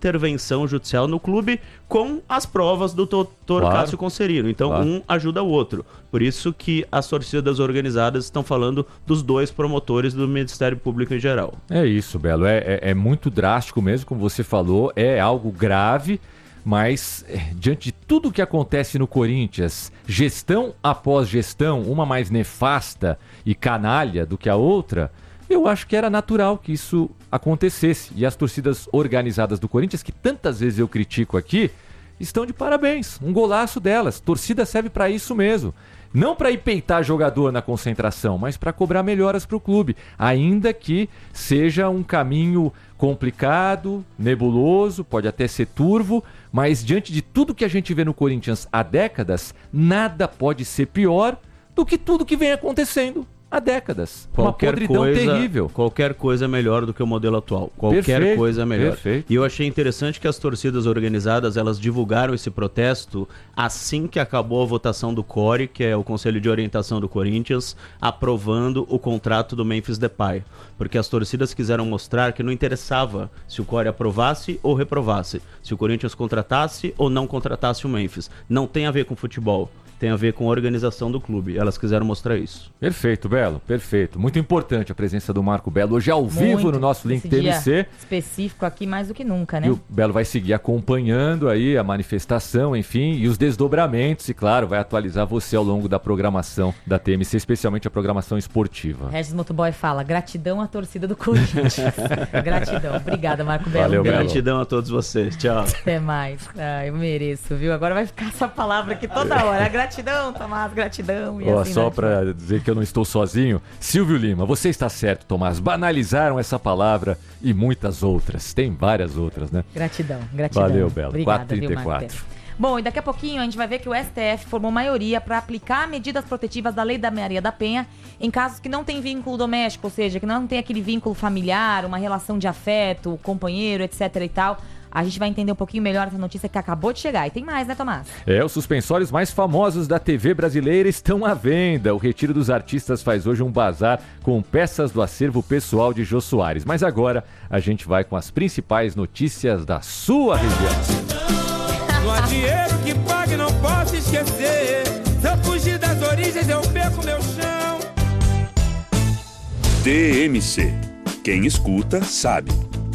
intervenção judicial no clube com as provas do doutor Cássio Concerino. Então, um ajuda o outro. Por isso que as torcidas organizadas estão falando dos dois promotores do Ministério Público em geral. É isso, Belo. É muito drástico mesmo, como você falou. É algo grave, mas diante de tudo que acontece no Corinthians, gestão após gestão, uma mais nefasta e canalha do que a outra, eu acho que era natural que isso acontecesse. E as torcidas organizadas do Corinthians, que tantas vezes eu critico aqui, estão de parabéns. Um golaço delas. Torcida serve para isso mesmo. Não para ir peitar jogador na concentração, mas para cobrar melhoras para o clube. Ainda que seja um caminho complicado, nebuloso, pode até ser turvo, mas diante de tudo que a gente vê no Corinthians há décadas, nada pode ser pior do que tudo que vem acontecendo há décadas. Uma podridão terrível. Qualquer coisa é melhor do que o modelo atual. Qualquer coisa é melhor. Perfeito. E eu achei interessante que as torcidas organizadas, elas divulgaram esse protesto assim que acabou a votação do CORE, que é o Conselho de Orientação do Corinthians, aprovando o contrato do Memphis Depay. Porque as torcidas quiseram mostrar que não interessava se o CORE aprovasse ou reprovasse, se o Corinthians contratasse ou não contratasse o Memphis. Não tem a ver com futebol. Tem a ver com a organização do clube. Elas quiseram mostrar isso. Perfeito, Belo. Perfeito. Muito importante a presença do Marco Belo hoje ao vivo no nosso Link TMC. Específico aqui mais do que nunca, né? E o Belo vai seguir acompanhando aí a manifestação, enfim, e os desdobramentos. E claro, vai atualizar você ao longo da programação da TMC, especialmente a programação esportiva. Regis Motoboy fala, gratidão à torcida do Corinthians. Gratidão. Obrigada, Marco Belo. Valeu, Belo. Gratidão a todos vocês. Tchau. Até mais. Eu mereço, viu? Agora vai ficar essa palavra aqui toda hora. Gratidão, Tomás, gratidão. E assim só para dizer que eu não estou sozinho, Silvio Lima, você está certo, Tomás. Banalizaram essa palavra e muitas outras. Tem várias outras, né? Gratidão. Valeu, Belo. Obrigada, 4h34. Bom, e daqui a pouquinho a gente vai ver que o STF formou maioria para aplicar medidas protetivas da Lei da Maria da Penha em casos que não tem vínculo doméstico, ou seja, que não tem aquele vínculo familiar, uma relação de afeto, companheiro, etc e tal. A gente vai entender um pouquinho melhor essa notícia que acabou de chegar. E tem mais, né, Tomás? Os suspensórios mais famosos da TV brasileira estão à venda. O Retiro dos Artistas faz hoje um bazar com peças do acervo pessoal de Jô Soares. Mas agora a gente vai com as principais notícias da sua região. Não há dinheiro que pague, não posso esquecer. Se eu fugir das origens, eu perco meu chão. TMC. Quem escuta, sabe.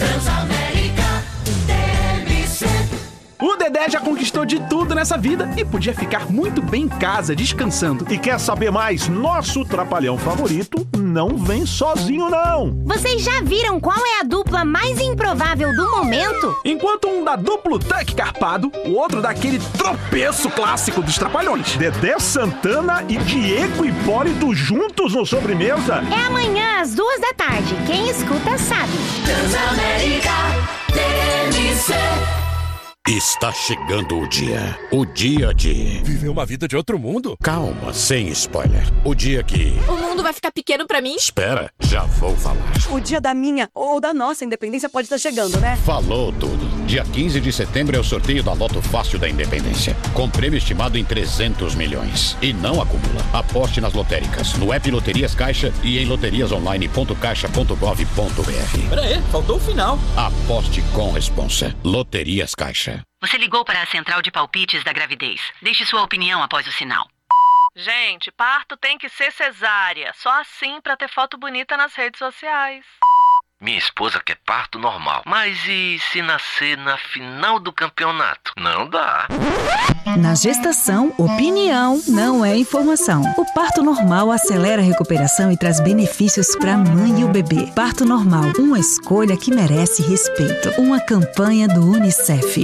O Dedé já conquistou de tudo nessa vida e podia ficar muito bem em casa, descansando. E quer saber mais? Nosso trapalhão favorito não vem sozinho, não. Vocês já viram qual é a dupla mais improvável do momento? Enquanto um dá duplo tuck carpado, o outro dá aquele tropeço clássico dos trapalhões. Dedé Santana e Diego Hipólito juntos no Sobremesa? É amanhã às 14h. Quem escuta sabe. Transamérica TMC. Está chegando o dia de... viver uma vida de outro mundo? Calma, sem spoiler. O dia que... o mundo vai ficar pequeno pra mim? Espera, já vou falar. O dia da minha ou da nossa independência pode estar chegando, né? Falou tudo. Dia 15 de setembro é o sorteio da Loto Fácil da Independência, com prêmio estimado em 300 milhões. E não acumula. Aposte nas lotéricas, no app Loterias Caixa e em loteriasonline.caixa.gov.br. Peraí, faltou o final. Aposte com responsa. Loterias Caixa. Você ligou para a central de palpites da gravidez. Deixe sua opinião após o sinal. Gente, parto tem que ser cesárea. Só assim pra ter foto bonita nas redes sociais. Minha esposa quer parto normal. Mas e se nascer na final do campeonato? Não dá. Na gestação, opinião não é informação. O parto normal acelera a recuperação e traz benefícios para a mãe e o bebê. Parto normal, uma escolha que merece respeito. Uma campanha do UNICEF.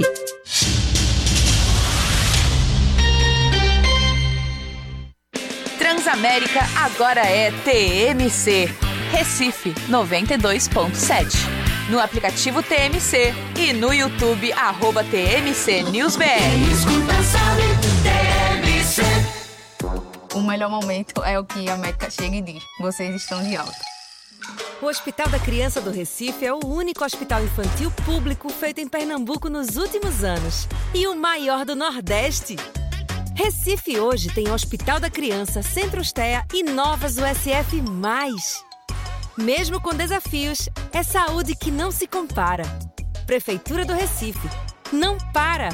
Transamérica agora é TMC. Recife 92.7. No aplicativo TMC e no YouTube @TMC NewsBR. O melhor momento é o que a médica chega e diz: vocês estão de alta. O Hospital da Criança do Recife é o único hospital infantil público feito em Pernambuco nos últimos anos e o maior do Nordeste. Recife hoje tem Hospital da Criança, Centro Estea e novas USF+. Mesmo com desafios, é saúde que não se compara. Prefeitura do Recife. Não para!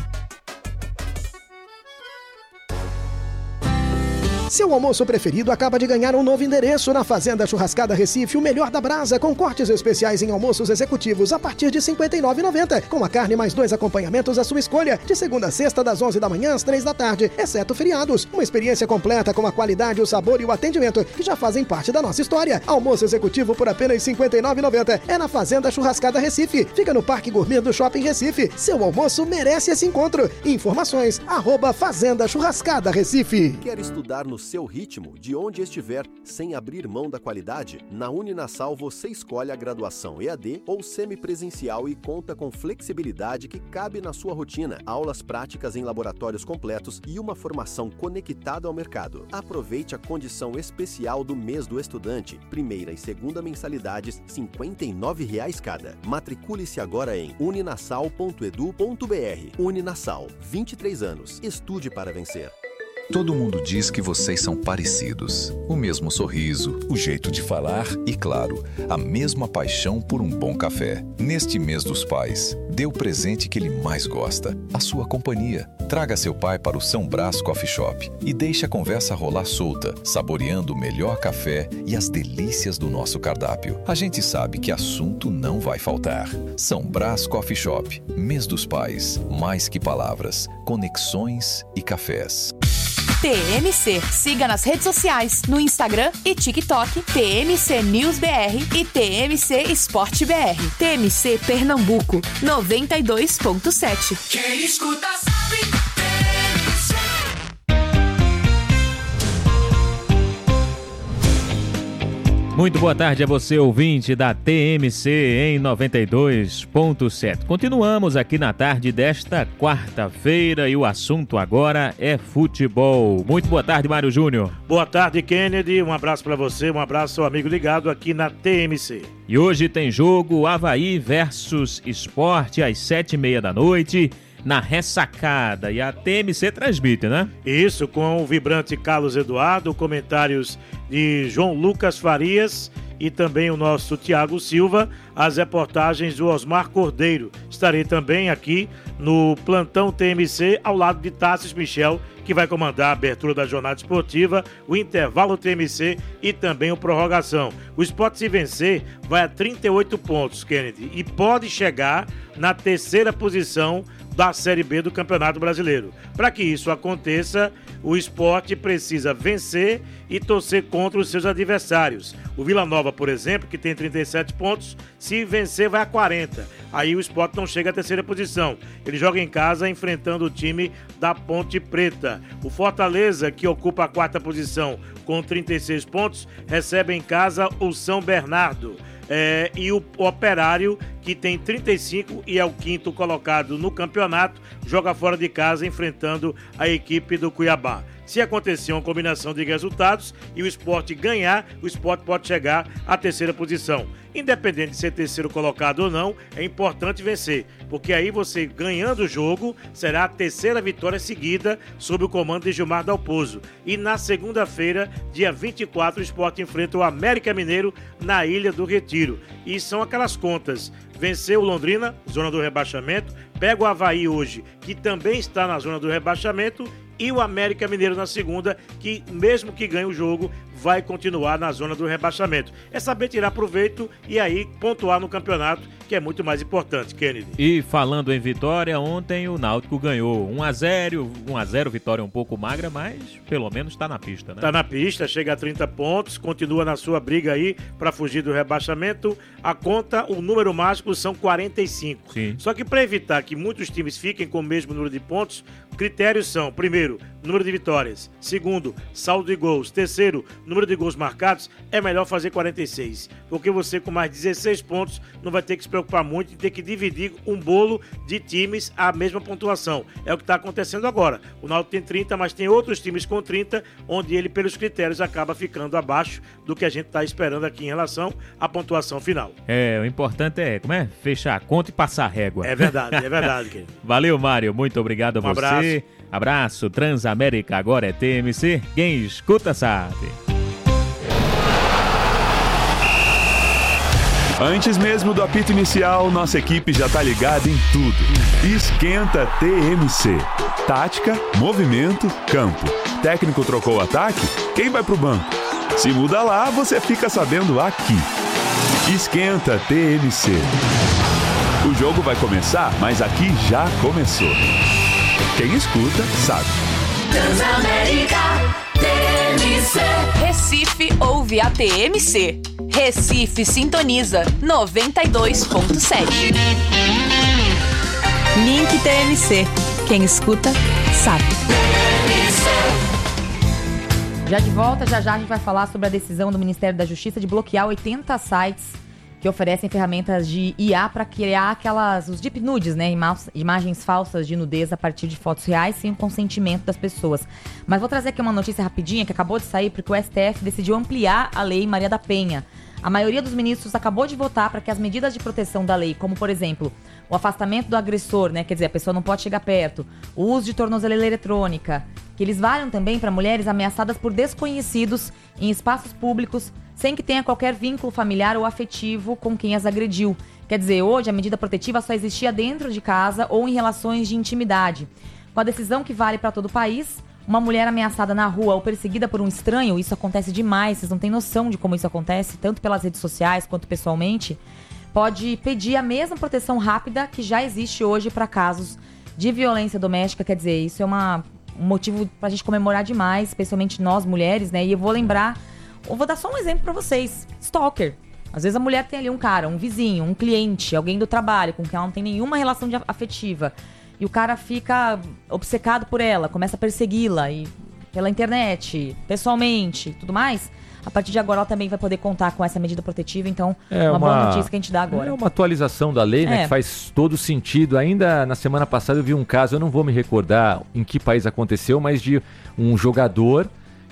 Seu almoço preferido acaba de ganhar um novo endereço na Fazenda Churrascada Recife, o melhor da brasa, com cortes especiais em almoços executivos a partir de R$ 59,90, com a carne mais 2 acompanhamentos à sua escolha, de segunda a sexta, das 11 da manhã às 3 da tarde, exceto feriados. Uma experiência completa com a qualidade, o sabor e o atendimento que já fazem parte da nossa história. Almoço executivo por apenas R$ 59,90 é na Fazenda Churrascada Recife. Fica no Parque Gourmet do Shopping Recife. Seu almoço merece esse encontro. Informações, @Fazenda Churrascada Recife. Quer estudar no seu ritmo, de onde estiver, sem abrir mão da qualidade? Na Uninasal você escolhe a graduação EAD ou semipresencial e conta com flexibilidade que cabe na sua rotina, aulas práticas em laboratórios completos e uma formação conectada ao mercado. Aproveite a condição especial do mês do estudante, primeira e segunda mensalidades, R$ 59,00 cada. Matricule-se agora em uninasal.edu.br. Uninasal, 23 anos. Estude para vencer. Todo mundo diz que vocês são parecidos. O mesmo sorriso, o jeito de falar e, claro, a mesma paixão por um bom café. Neste mês dos pais, dê o presente que ele mais gosta, a sua companhia. Traga seu pai para o São Brás Coffee Shop e deixe a conversa rolar solta, saboreando o melhor café e as delícias do nosso cardápio. A gente sabe que assunto não vai faltar. São Brás Coffee Shop, mês dos pais, mais que palavras, conexões e cafés. TMC. Siga nas redes sociais, no Instagram e TikTok, TMC News BR e TMC Esporte BR. TMC Pernambuco, 92.7. Quem escuta sabe. Muito boa tarde a você, ouvinte da TMC em 92.7. Continuamos aqui na tarde desta quarta-feira e o assunto agora é futebol. Muito boa tarde, Mário Júnior. Boa tarde, Kennedy. Um abraço para você, um abraço ao amigo ligado aqui na TMC. E hoje tem jogo Avaí versus Sport às 7h30 da noite. Na Ressacada, e a TMC transmite, né? Isso, com o vibrante Carlos Eduardo, comentários de João Lucas Farias e também o nosso Tiago Silva, as reportagens do Osmar Cordeiro. Estarei também aqui no plantão TMC, ao lado de Tassis Michel, que vai comandar a abertura da jornada esportiva, o intervalo TMC e também o prorrogação. O Sport, se vencer, vai a 38 pontos, Kennedy, e pode chegar na terceira posição da Série B do Campeonato Brasileiro. Para que isso aconteça, o Sport precisa vencer e torcer contra os seus adversários. O Vila Nova, por exemplo, que tem 37 pontos, se vencer vai a 40. Aí o Sport não chega à terceira posição. Ele joga em casa enfrentando o time da Ponte Preta. O Fortaleza, que ocupa a quarta posição com 36 pontos, recebe em casa o São Bernardo. E o Operário, que tem 35 e é o quinto colocado no campeonato, joga fora de casa enfrentando a equipe do Cuiabá. Se acontecer uma combinação de resultados e o Sport ganhar, o Sport pode chegar à terceira posição. Independente de ser terceiro colocado ou não, é importante vencer, porque aí você, ganhando o jogo, será a terceira vitória seguida sob o comando de Gilmar Dalpozo. E na segunda-feira, dia 24, o Sport enfrenta o América Mineiro na Ilha do Retiro. E são aquelas contas: vencer o Londrina, zona do rebaixamento, pega o Avaí hoje, que também está na zona do rebaixamento, e o América Mineiro na segunda, que mesmo que ganhe o jogo, vai continuar na zona do rebaixamento. É saber tirar proveito e aí pontuar no campeonato, que é muito mais importante, Kennedy. E falando em vitória, ontem o Náutico ganhou 1-0, vitória um pouco magra, mas pelo menos está na pista, né? Está na pista, chega a 30 pontos, continua na sua briga aí para fugir do rebaixamento. A conta, o número mágico são 45. Sim. Só que para evitar que muitos times fiquem com o mesmo número de pontos, critérios são: primeiro, número de vitórias; segundo, saldo de gols; terceiro, número de gols marcados. É melhor fazer 46, porque você com mais 16 pontos não vai ter que se preocupar muito em ter que dividir um bolo de times à mesma pontuação. É o que está acontecendo agora. O Náutico tem 30, mas tem outros times com 30, onde ele, pelos critérios, acaba ficando abaixo do que a gente está esperando aqui em relação à pontuação final. O importante é, fechar a conta e passar a régua. É verdade, querido. Valeu, Mário, muito obrigado a você. Abraço, Transamérica, agora é TMC, quem escuta sabe. Antes mesmo do apito inicial, nossa equipe já tá ligada em tudo. Esquenta TMC. Tática, movimento, campo. Técnico trocou o ataque? Quem vai pro banco? Se muda lá, você fica sabendo aqui. Esquenta TMC. O jogo vai começar, mas aqui já começou. Quem escuta, sabe. Transamérica TMC. Recife ouve a TMC. Recife sintoniza 92.7. Link TMC. Quem escuta, sabe. Já de volta, já a gente vai falar sobre a decisão do Ministério da Justiça de bloquear 80 sites que oferecem ferramentas de IA para criar os deep nudes, né? Imagens falsas de nudez a partir de fotos reais sem o consentimento das pessoas. Mas vou trazer aqui uma notícia rapidinha que acabou de sair porque o STF decidiu ampliar a Lei Maria da Penha. A maioria dos ministros acabou de votar para que as medidas de proteção da lei, como por exemplo, o afastamento do agressor, né? Quer dizer, a pessoa não pode chegar perto, o uso de tornozeleira eletrônica, que eles valham também para mulheres ameaçadas por desconhecidos em espaços públicos, sem que tenha qualquer vínculo familiar ou afetivo com quem as agrediu. Quer dizer, hoje a medida protetiva só existia dentro de casa ou em relações de intimidade. Com a decisão que vale para todo o país, uma mulher ameaçada na rua ou perseguida por um estranho, isso acontece demais, vocês não têm noção de como isso acontece, tanto pelas redes sociais quanto pessoalmente, pode pedir a mesma proteção rápida que já existe hoje para casos de violência doméstica. Quer dizer, isso é um motivo para a gente comemorar demais, especialmente nós mulheres, né? E eu vou dar só um exemplo para vocês. Stalker. Às vezes a mulher tem ali um cara, um vizinho, um cliente, alguém do trabalho com quem ela não tem nenhuma relação afetiva. E o cara fica obcecado por ela, começa a persegui-la e pela internet, pessoalmente, tudo mais. A partir de agora ela também vai poder contar com essa medida protetiva, então uma boa notícia que a gente dá agora. É uma atualização da lei, né, que faz todo sentido. Ainda na semana passada eu vi um caso, eu não vou me recordar em que país aconteceu, mas de um jogador,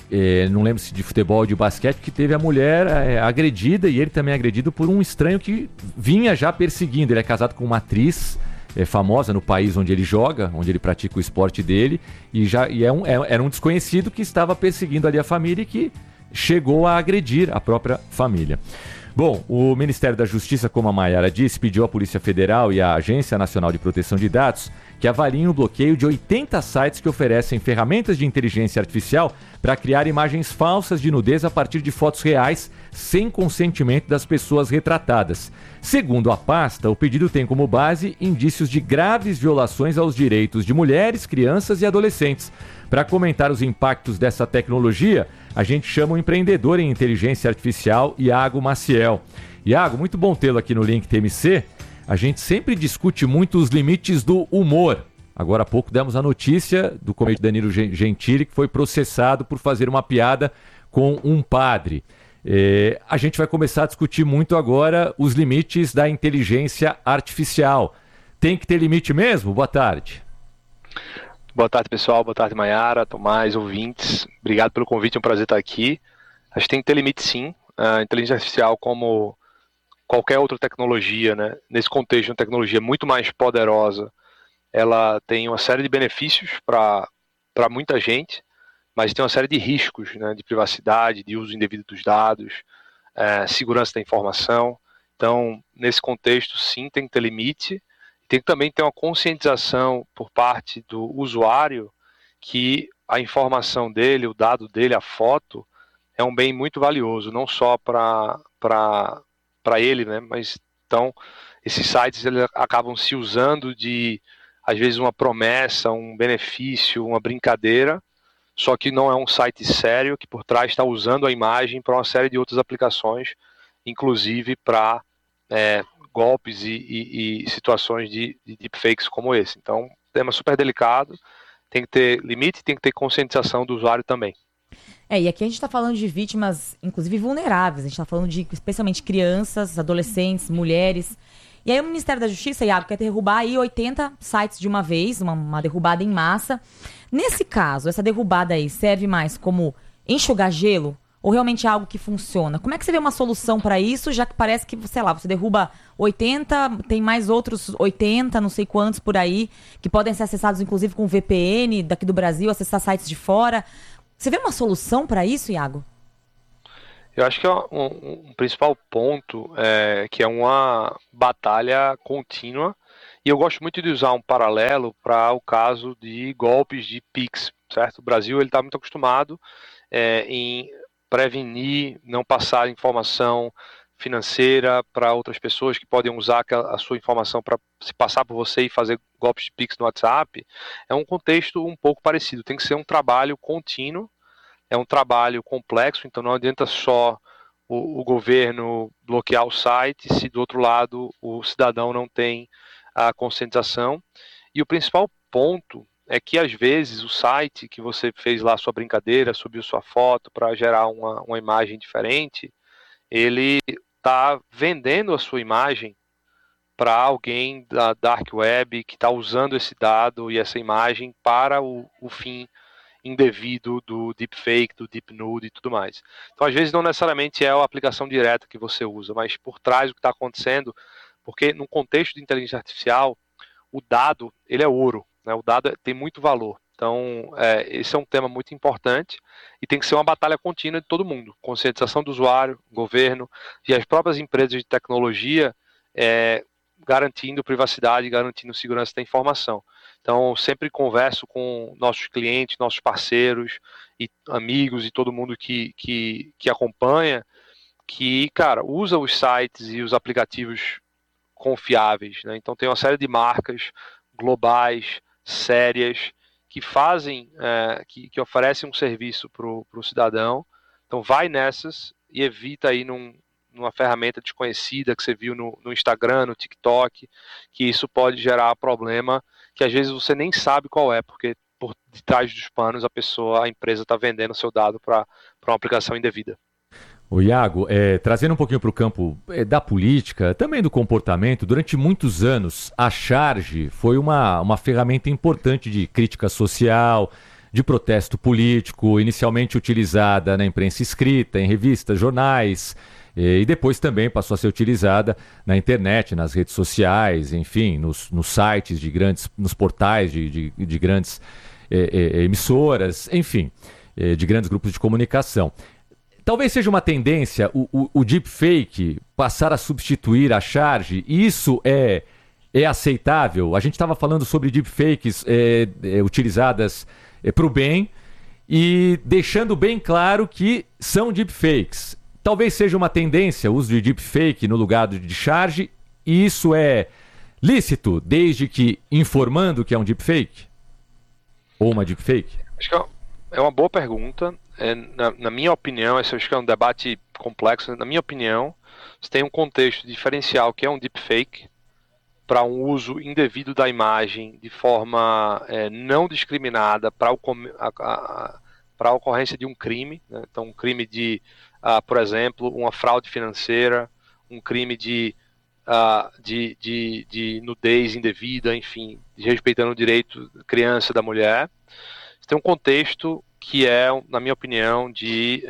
não lembro se de futebol ou de basquete, que teve a mulher agredida e ele também agredido por um estranho que vinha já perseguindo. Ele é casado com uma atriz famosa no país onde ele joga, onde ele pratica o esporte dele, era um desconhecido que estava perseguindo ali a família e que chegou a agredir a própria família. Bom, o Ministério da Justiça, como a Maiara disse, pediu à Polícia Federal e à Agência Nacional de Proteção de Dados que avaliem o bloqueio de 80 sites que oferecem ferramentas de inteligência artificial para criar imagens falsas de nudez a partir de fotos reais sem consentimento das pessoas retratadas. Segundo a pasta, o pedido tem como base indícios de graves violações aos direitos de mulheres, crianças e adolescentes. Para comentar os impactos dessa tecnologia, a gente chama o empreendedor em inteligência artificial, Iago Maciel. Iago, muito bom tê-lo aqui no Link TMC. A gente sempre discute muito os limites do humor. Agora há pouco demos a notícia do comediante Danilo Gentili, que foi processado por fazer uma piada com um padre. A gente vai começar a discutir muito agora os limites da inteligência artificial. Tem que ter limite mesmo? Boa tarde. Boa tarde, pessoal. Boa tarde, Maiara, Tomás, ouvintes. Obrigado pelo convite, é um prazer estar aqui. Acho que tem que ter limite, sim. A inteligência artificial, como qualquer outra tecnologia, né? Nesse contexto, uma tecnologia muito mais poderosa, ela tem uma série de benefícios para muita gente, mas tem uma série de riscos, né? De privacidade, de uso indevido dos dados, segurança da informação. Então, nesse contexto, sim, tem que ter limite. Tem que também ter uma conscientização por parte do usuário que a informação dele, o dado dele, a foto, é um bem muito valioso, não só para ele, né? Mas então esses sites eles acabam se usando de, às vezes, uma promessa, um benefício, uma brincadeira, só que não é um site sério que por trás está usando a imagem para uma série de outras aplicações, inclusive para golpes e situações de deepfakes como esse. Então, tema super delicado, tem que ter limite, tem que ter conscientização do usuário também. E aqui a gente está falando de vítimas, inclusive vulneráveis, a gente está falando de especialmente crianças, adolescentes, mulheres. E aí o Ministério da Justiça, Iago, quer derrubar aí 80 sites de uma vez, uma derrubada em massa. Nesse caso, essa derrubada aí serve mais como enxugar gelo? Ou realmente é algo que funciona? Como é que você vê uma solução para isso, já que parece que, sei lá, você derruba 80, tem mais outros 80, não sei quantos por aí, que podem ser acessados inclusive com VPN daqui do Brasil, acessar sites de fora. Você vê uma solução para isso, Iago? Eu acho que é um principal ponto que é uma batalha contínua, e eu gosto muito de usar um paralelo para o caso de golpes de Pix, certo? O Brasil está muito acostumado em prevenir, não passar informação financeira para outras pessoas que podem usar a sua informação para se passar por você e fazer golpes de Pix no WhatsApp. É um contexto um pouco parecido, tem que ser um trabalho contínuo, é um trabalho complexo, então não adianta só o governo bloquear o site se do outro lado o cidadão não tem a conscientização. E o principal ponto é que às vezes o site que você fez lá sua brincadeira, subiu sua foto para gerar uma imagem diferente, ele está vendendo a sua imagem para alguém da Dark Web que está usando esse dado e essa imagem para o fim indevido do deepfake, do deep nude e tudo mais. Então, às vezes, não necessariamente é a aplicação direta que você usa, mas por trás do que está acontecendo, porque no contexto de inteligência artificial, o dado, ele é ouro, né? O dado tem muito valor. Então, esse é um tema muito importante e tem que ser uma batalha contínua de todo mundo. Conscientização do usuário, governo e as próprias empresas de tecnologia garantindo privacidade, garantindo segurança da informação. Então, sempre converso com nossos clientes, nossos parceiros e amigos e todo mundo que acompanha, que, cara, usa os sites e os aplicativos confiáveis, né? Então, tem uma série de marcas globais, sérias, que fazem, que oferecem um serviço para o cidadão. Então, vai nessas e evita aí numa ferramenta desconhecida que você viu no Instagram, no TikTok, que isso pode gerar problema que às vezes você nem sabe qual é, porque por detrás dos panos a empresa está vendendo o seu dado para uma aplicação indevida. O Iago, trazendo um pouquinho para o campo da política, também do comportamento, durante muitos anos a Charge foi uma ferramenta importante de crítica social, de protesto político, inicialmente utilizada na imprensa escrita, em revistas, jornais, e depois também passou a ser utilizada na internet, nas redes sociais, enfim, nos sites de grandes, nos portais de grandes emissoras, enfim, de grandes grupos de comunicação. Talvez seja uma tendência o deepfake passar a substituir a Charge, e isso é aceitável? A gente estava falando sobre deepfakes utilizadas para o bem e deixando bem claro que são deepfakes. Talvez seja uma tendência o uso de deepfake no lugar de Charge, e isso é lícito, desde que informando que é um deepfake? Ou uma deepfake? Acho que é uma boa pergunta. Na minha opinião, esse acho que é um debate complexo. Na minha opinião, você tem um contexto diferencial que é um deepfake para um uso indevido da imagem de forma não discriminada para a ocorrência de um crime, né? Então, um crime de, por exemplo, uma fraude financeira, um crime de nudez indevida, enfim, desrespeitando o direito da criança e da mulher. Você tem um contexto que é, na minha opinião, de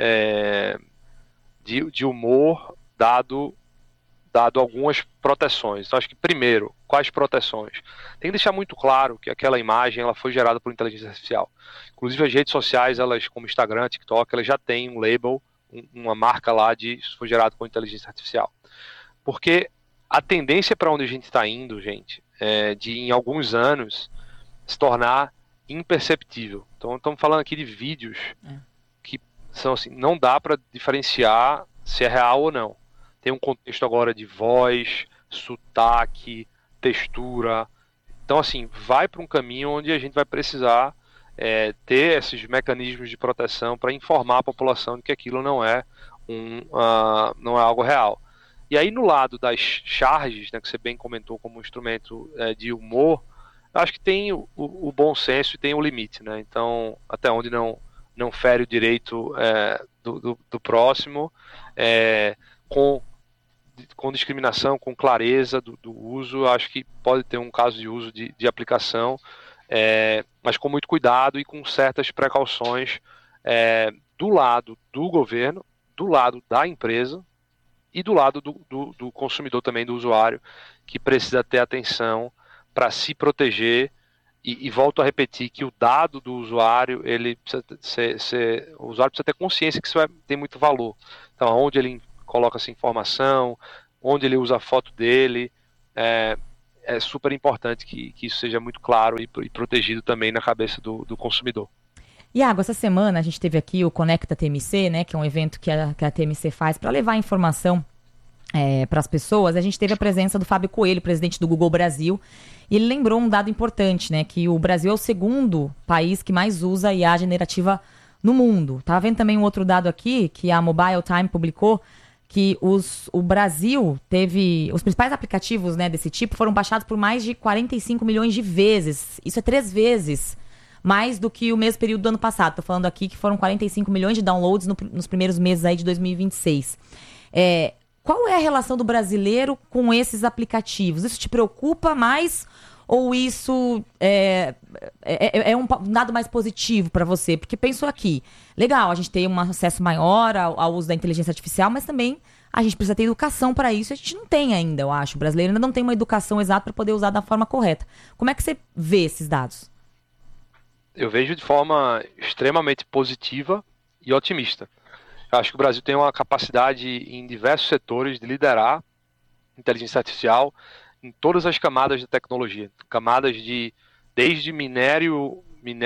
humor dado algumas proteções. Então, acho que, primeiro, quais proteções? Tem que deixar muito claro que aquela imagem ela foi gerada por inteligência artificial. Inclusive, as redes sociais, elas, como Instagram, TikTok, elas já têm um label, uma marca lá de isso foi gerado por inteligência artificial. Porque a tendência para onde a gente está indo, gente, é de, em alguns anos, se tornar imperceptível. Então, estamos falando aqui de vídeos que são assim, não dá para diferenciar se é real ou não. Tem um contexto agora de voz, sotaque, textura. Então, assim, vai para um caminho onde a gente vai precisar ter esses mecanismos de proteção para informar a população de que aquilo não é algo real. E aí, no lado das charges, né, que você bem comentou como um instrumento de humor, acho que tem o bom senso e tem o limite, né? Então, até onde não fere o direito do próximo, com discriminação, com clareza do uso, acho que pode ter um caso de uso de aplicação, mas com muito cuidado e com certas precauções do lado do governo, do lado da empresa e do lado do consumidor também, do usuário, que precisa ter atenção para se proteger E volto a repetir que o dado do usuário, ele precisa o usuário precisa ter consciência que isso tem muito valor. Então, onde ele coloca essa informação, onde ele usa a foto dele, é super importante que isso seja muito claro e protegido também na cabeça do consumidor. Iago, essa semana a gente teve aqui o Conecta TMC, né, que é um evento que a TMC faz para levar informação para as pessoas. A gente teve a presença do Fábio Coelho, presidente do Google Brasil, e ele lembrou um dado importante, né, que o Brasil é o segundo país que mais usa IA generativa no mundo. Tava vendo também um outro dado aqui, que a Mobile Time publicou, que o Brasil teve... Os principais aplicativos, né, desse tipo foram baixados por mais de 45 milhões de vezes. Isso é 3 vezes mais do que o mesmo período do ano passado. Tô falando aqui que foram 45 milhões de downloads nos primeiros meses aí de 2026. Qual é a relação do brasileiro com esses aplicativos? Isso te preocupa mais ou isso é um dado mais positivo para você? Porque penso aqui, legal, a gente tem um acesso maior ao uso da inteligência artificial, mas também a gente precisa ter educação para isso. A gente não tem ainda, eu acho. O brasileiro ainda não tem uma educação exata para poder usar da forma correta. Como é que você vê esses dados? Eu vejo de forma extremamente positiva e otimista. Eu acho que o Brasil tem uma capacidade em diversos setores de liderar inteligência artificial em todas as camadas da tecnologia. Camadas desde minério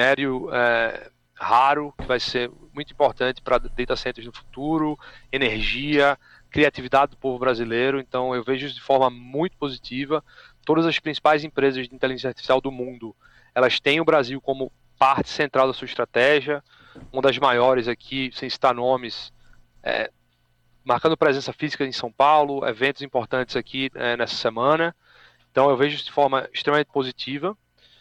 raro, que vai ser muito importante para data centers no futuro, energia, criatividade do povo brasileiro. Então eu vejo isso de forma muito positiva. Todas as principais empresas de inteligência artificial do mundo, elas têm o Brasil como parte central da sua estratégia. Uma das maiores aqui, sem citar nomes, marcando presença física em São Paulo, eventos importantes aqui nessa semana. Então eu vejo isso de forma extremamente positiva.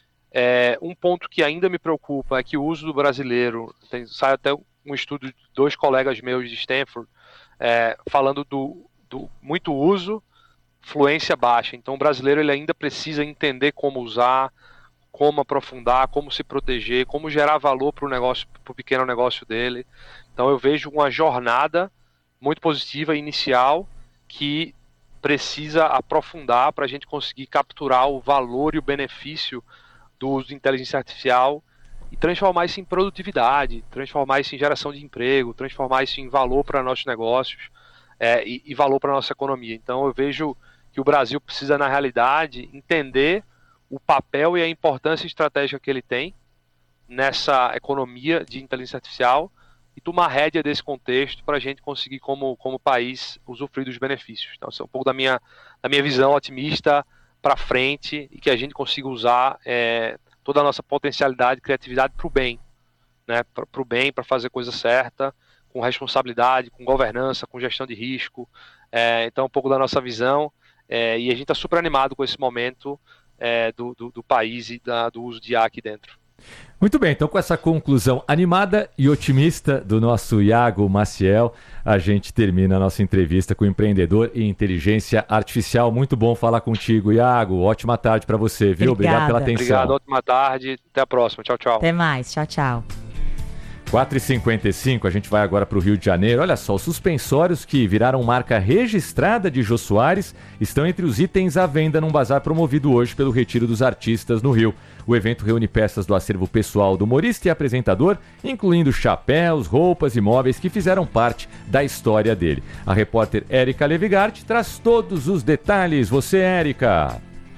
Um ponto que ainda me preocupa é que o uso do brasileiro, sai até um estudo de 2 colegas meus de Stanford, falando do muito uso, fluência baixa. Então o brasileiro ele ainda precisa entender como usar, como aprofundar, como se proteger, como gerar valor para o pequeno negócio dele. Então eu vejo uma jornada muito positiva inicial que precisa aprofundar para a gente conseguir capturar o valor e o benefício do uso de inteligência artificial e transformar isso em produtividade, transformar isso em geração de emprego, transformar isso em valor para nossos negócios e valor para a nossa economia. Então eu vejo que o Brasil precisa, na realidade, entender o papel e a importância estratégica que ele tem nessa economia de inteligência artificial e tomar rédea desse contexto para a gente conseguir, como país, usufruir dos benefícios. Então, essa é um pouco da minha visão otimista para frente e que a gente consiga usar toda a nossa potencialidade e criatividade para o bem, né? Para o bem, para fazer a coisa certa, com responsabilidade, com governança, com gestão de risco. Então, um pouco da nossa visão e a gente está super animado com esse momento do país e do uso de IA aqui dentro. Muito bem, então com essa conclusão animada e otimista do nosso Iago Maciel, a gente termina a nossa entrevista com o empreendedor em inteligência artificial. Muito bom falar contigo, Iago. Ótima tarde para você, viu? Obrigado pela atenção. Obrigado, ótima tarde. Até a próxima. Tchau, tchau. Até mais. Tchau, tchau. 4h55, a gente vai agora para o Rio de Janeiro. Olha só, os suspensórios que viraram marca registrada de Jô Soares estão entre os itens à venda num bazar promovido hoje pelo Retiro dos Artistas no Rio. O evento reúne peças do acervo pessoal do humorista e apresentador, incluindo chapéus, roupas e móveis que fizeram parte da história dele. A repórter Érica Levigart traz todos os detalhes. Você, Érica.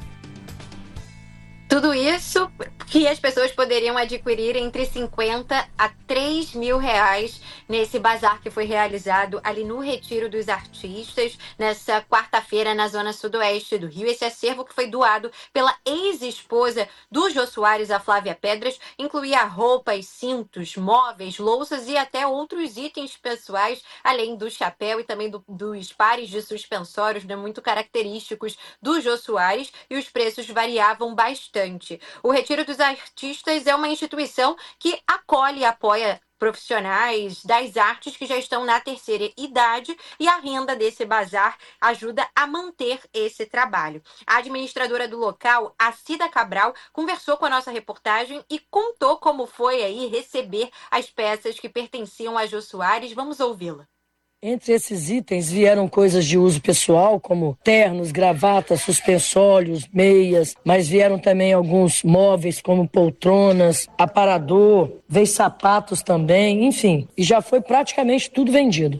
Tudo isso que as pessoas poderiam adquirir entre 50 a 3 mil reais nesse bazar que foi realizado ali no Retiro dos Artistas, nessa quarta-feira na zona sudoeste do Rio. Esse acervo que foi doado pela ex-esposa do Jô Soares, a Flávia Pedras, incluía roupas, cintos, móveis, louças e até outros itens pessoais, além do chapéu e também dos pares de suspensórios, né, muito característicos do Jô Soares, e os preços variavam bastante. O Retiro dos Artistas é uma instituição que acolhe e apoia profissionais das artes que já estão na terceira idade, e a renda desse bazar ajuda a manter esse trabalho. A administradora do local, a Cida Cabral, conversou com a nossa reportagem e contou como foi aí receber as peças que pertenciam a Jô Soares. Vamos ouvi-la. Entre esses itens vieram coisas de uso pessoal, como ternos, gravatas, suspensórios, meias, mas vieram também alguns móveis, como poltronas, aparador, veio sapatos também, enfim. E já foi praticamente tudo vendido.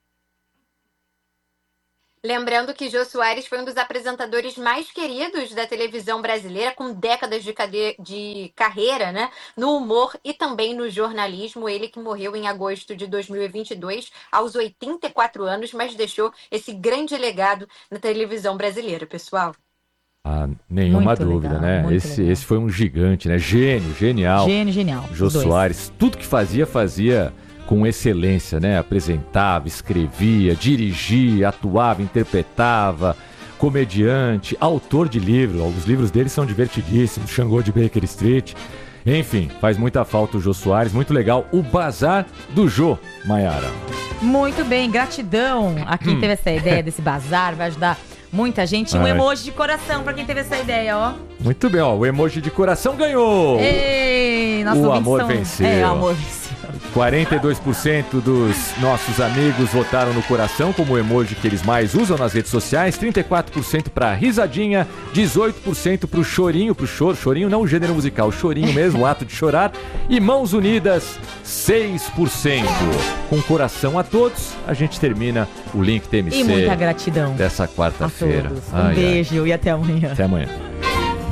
Lembrando que Jô Soares foi um dos apresentadores mais queridos da televisão brasileira, com décadas de carreira, né, no humor e também no jornalismo. Ele que morreu em agosto de 2022, aos 84 anos, mas deixou esse grande legado na televisão brasileira, pessoal. Ah, nenhuma Muito dúvida, legal, né? muito Esse foi um gigante, né? Genial. Genial. Jô os dois. Soares, tudo que fazia com excelência, né? Apresentava, escrevia, dirigia, atuava, interpretava, comediante, autor de livros. Os livros dele são divertidíssimos, Xangô de Baker Street. Enfim, faz muita falta o Jô Soares, muito legal. O Bazar do Jô, Maiara. Muito bem, gratidão a quem teve essa ideia desse bazar, vai ajudar muita gente. Um emoji de coração pra quem teve essa ideia, ó. Muito bem, ó, o emoji de coração ganhou! Ei, o amor venceu. É, o amor venceu. 42% dos nossos amigos votaram no coração como o emoji que eles mais usam nas redes sociais, 34% para risadinha, 18% para o chorinho, chorinho não o gênero musical, chorinho mesmo, o ato de chorar, e mãos unidas, 6%. Com coração a todos, a gente termina o Link TMC. E muita gratidão dessa quarta-feira. Um beijo e até amanhã. Até amanhã.